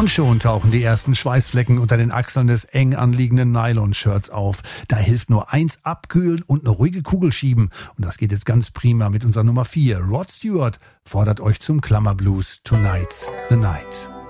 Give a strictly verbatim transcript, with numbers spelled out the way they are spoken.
Und schon tauchen die ersten Schweißflecken unter den Achseln des eng anliegenden Nylon-Shirts auf. Da hilft nur eins: abkühlen und eine ruhige Kugel schieben. Und das geht jetzt ganz prima mit unserer Nummer vier. Rod Stewart fordert euch zum Klammerblues Tonight's the Night.